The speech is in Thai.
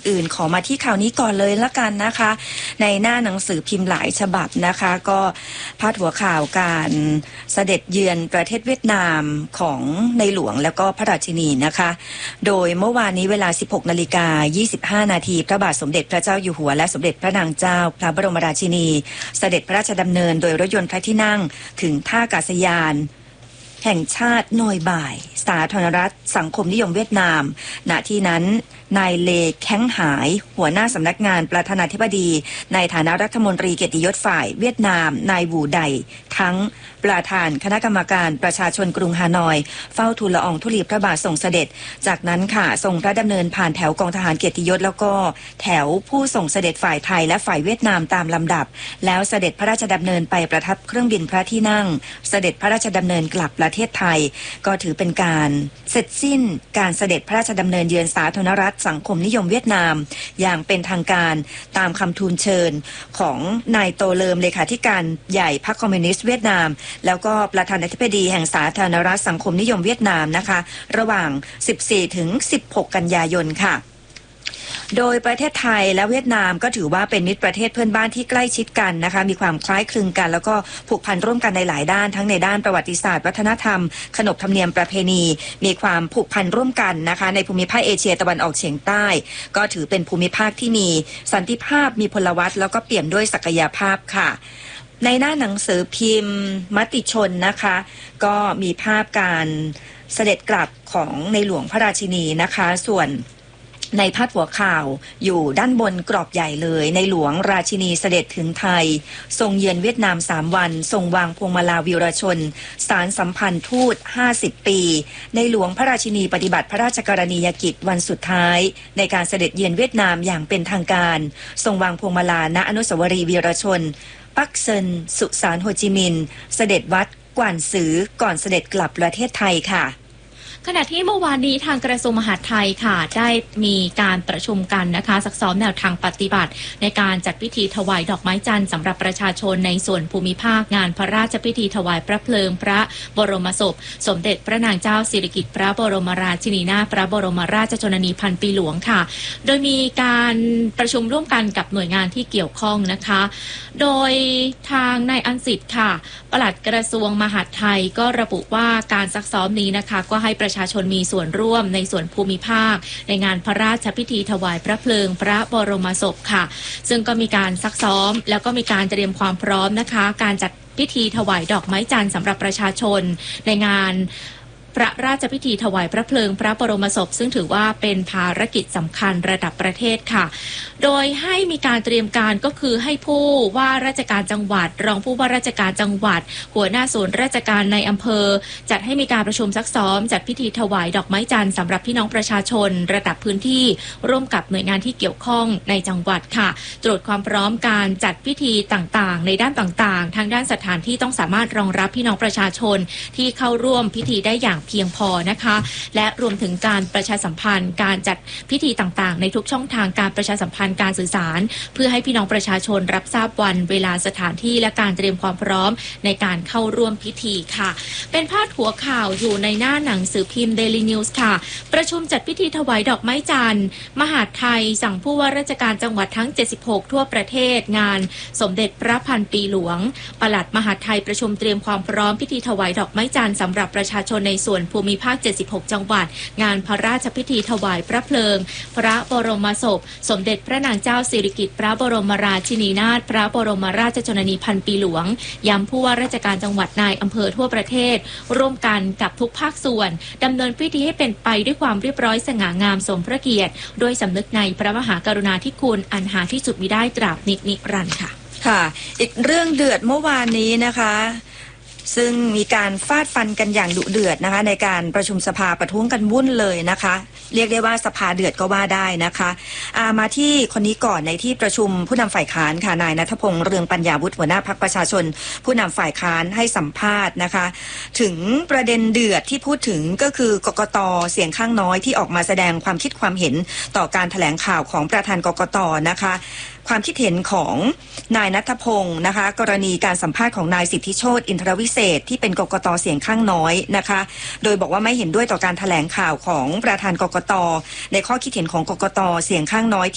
อื่นขอมาที่ข่าวนี้ก่อนเลยละกันนะคะในหน้าหนังสือพิมพ์หลายฉบับนะคะก็พาดหัวข่าวการเสด็จเยือนประเทศเวียดนามของในหลวงแล้วก็พระราชินีนะคะโดยเมื่อวานนี้เวลา 16:25 น.พระบาทสมเด็จพระเจ้าอยู่หัวและสมเด็จพระนางเจ้าพระบรมราชินีเสด็จพระราชดำเนินโดยรถยนต์พระที่นั่งถึงท่าอากาศยานแห่งชาติโนยบ่ายสาธารณรัฐสังคมนิยมเวียดนามณที่นั้นนายเลแข้งหายหัวหน้าสำนักงานประธานาธิบดีในฐานะรัฐมนตรีเกียรติยศฝ่ายเวียดนามนายวูไดทั้งประธานคณะกรรมการประชาชนกรุงฮานอยเฝ้าทูลละอองธุลีพระบาททรงเสด็จจากนั้นค่ะทรงพระดำเนินผ่านแถวกองทหารเกียรติยศแล้วก็แถวผู้ส่งเสด็จฝ่ายไทยและฝ่ายเวียดนามตามลำดับแล้วเสด็จพระราชดำเนินไปประทับเครื่องบินพระที่นั่งเสด็จพระราชดำเนินกลับประเทศไทยก็ถือเป็นการเสร็จสิ้นการเสด็จพระราชดำเนินเยือนสาธารณรัฐสังคมนิยมเวียดนามอย่างเป็นทางการตามคำทูลเชิญของนายโตเลิมเลขาธิการใหญ่พรรคคอมมิวนิสต์เวียดนามแล้วก็ประธานาธิบดีแห่งสาธารณรัฐสังคมนิยมเวียดนามนะคะระหว่าง 14 ถึง 16 กันยายนค่ะโดยประเทศไทยและเวียดนามก็ถือว่าเป็นมิตรประเทศเพื่อนบ้านที่ใกล้ชิดกันนะคะมีความคล้ายคลึงกันแล้วก็ผูกพันร่วมกันในหลายด้านทั้งในด้านประวัติศาสตร์วัฒนธรรมขนบธรรมเนียมประเพณีมีความผูกพันร่วมกันนะคะในภูมิภาคเอเชียตะวันออกเฉียงใต้ก็ถือเป็นภูมิภาคที่มีสันติภาพมีพลวัตแล้วก็เปี่ยมด้วยศักยภาพค่ะในหน้าหนังสือพิมพ์มติชนนะคะก็มีภาพการเสด็จกลับของในหลวงพระราชินีนะคะส่วนในพาดหัวข่าวอยู่ด้านบนกรอบใหญ่เลยในหลวงราชินีเสด็จถึงไทยทรงเยือนเวียดนาม3วันทรงวางพวงมาลาวีรชนสารสัมพันธ์ทูต50ปีในหลวงพระราชินีปฏิบัติพระราชกรณียกิจวันสุดท้ายในการเสด็จเยือนเวียดนามอย่างเป็นทางการทรงวางพวงมาลาณอนุสาวรีย์วีรชนปักเซินสุสานโฮจิมินห์เสด็จวัดกว่านซือก่อนเสด็จกลับประเทศไทยค่ะขณะที่เมื่อวานนี้ทางกระทรวงมหาดไทยค่ะได้มีการประชุมกันนะคะซักซ้อมแนวทางปฏิบัติในการจัดพิธีถวายดอกไม้จันทร์สำหรับประชาชนในส่วนภูมิภาคงานพระราชพิธีถวายพระเพลิงพระบรมศพสมเด็จพระนางเจ้าสิริกิติ์พระบรมราชินีนาถพระบรมราชชนนีพันปีหลวงค่ะโดยมีการประชุมร่วมกันกับหน่วยงานที่เกี่ยวข้องนะคะโดยทางนายอันสิทธิ์ค่ะปลัดกระทรวงมหาดไทยก็ระบุว่าการซักซ้อมนี้นะคะก็ให้ประชาชนมีส่วนร่วมในส่วนภูมิภาคในงานพระราชพิธีถวายพระเพลิงพระบรมศพค่ะซึ่งก็มีการซักซ้อมแล้วก็มีการเตรียมความพร้อมนะคะการจัดพิธีถวายดอกไม้จันทร์สำหรับประชาชนในงานพระราชพิธีถวายพระเพลิงพระบรมศพซึ่งถือว่าเป็นภารกิจสำคัญระดับประเทศค่ะโดยให้มีการเตรียมการก็คือให้ผู้ว่าราชการจังหวัดรองผู้ว่าราชการจังหวัดหัวหน้าส่วนราชการในอำเภอจัดให้มีการประชุมซักซ้อมจัดพิธีถวายดอกไม้จันทร์สำหรับพี่น้องประชาชนระดับพื้นที่ร่วมกับหน่วยงานที่เกี่ยวข้องในจังหวัดค่ะตรวจความพร้อมการจัดพิธีต่างๆในด้านต่างๆทางด้านสถานที่ต้องสามารถรองรับพี่น้องประชาชนที่เข้าร่วมพิธีได้อย่างเพียงพอนะคะและรวมถึงการประชาสัมพันธ์การจัดพิธีต่างๆในทุกช่องทางการประชาสัมพันธ์การสื่อสารเพื่อให้พี่น้องประชาชนรับทราบวันเวลาสถานที่และการเตรียมความพร้อมในการเข้าร่วมพิธีค่ะเป็นพาดหัวข่าวอยู่ในหน้าหนังสือพิมพ์ Daily News ค่ะประชุมจัดพิธีถวายดอกไม้จันทร์มหาดไทยสั่งผู้ว่าราชการจังหวัดทั้ง76ทั่วประเทศงานสมเด็จพระพันปีหลวงปลัดมหาดไทยประชุมเตรียมความพร้อมพิธีถวายดอกไม้จันทร์สำหรับประชาชนในส่วนภูมิภาค76จังหวัดงานพระราชพิธีถวายพระเพลิงพระบรมศพสมเด็จพระนางเจ้าสิริกิติ์พระบรมราชินีนาถพระบรมราชชนนีพันปีหลวงย้ำผู้ว่าราชการจังหวัดนายอำเภอทั่วประเทศร่วมกันกับทุกภาคส่วนดำเนินพิธีให้เป็นไปด้วยความเรียบร้อยสง่างามสมพระเกียรติโดยสำนึกในพระมหากรุณาธิคุณอันหาที่สุดมิได้ตราบนิรันดร์ค่ะค่ะอีกเรื่องเดือดเมื่อวานนี้นะคะซึ่งมีการฟาดฟันกันอย่างดุเดือดนะคะในการประชุมสภาประท้วงกันวุ่นเลยนะคะเรียกได้ว่าสภาเดือดก็ว่าได้นะคะมาที่คนนี้ก่อนในที่ประชุมผู้นำฝ่ายค้านค่ะนายณัฐพงษ์เรืองปัญญาวุฒิหัวหน้าพรรคประชาชนผู้นำฝ่ายค้านให้สัมภาษณ์นะคะถึงประเด็นเดือดที่พูดถึงก็คือกกต.เสียงข้างน้อยที่ออกมาแสดงความคิดความเห็นต่อการแถลงข่าวของประธานกกต.นะคะความคิดเห็นของนายณัฐพงษ์นะคะกรณีการสัมภาษณ์ของนายสิทธิโชติอินทรวิเศษที่เป็นกกต.เสียงข้างน้อยนะคะโดยบอกว่าไม่เห็นด้วยต่อการแถลงข่าวของประธานกกต.ในข้อคิดเห็นของกกต.เสียงข้างน้อย